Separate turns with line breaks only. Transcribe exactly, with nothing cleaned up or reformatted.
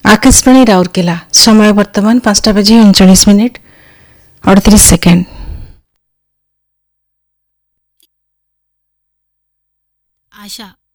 आकाशवाणी राउरकेला समय वर्तमान पांचटा बजे उनचालीस मिनिट अड़तीस सेकेंड।
आशा